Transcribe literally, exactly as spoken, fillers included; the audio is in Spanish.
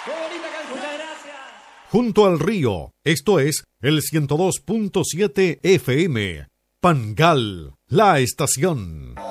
¡Qué bonita canción! Muchas gracias. Junto al río, esto es el ciento dos punto siete F M. Pangal, la estación.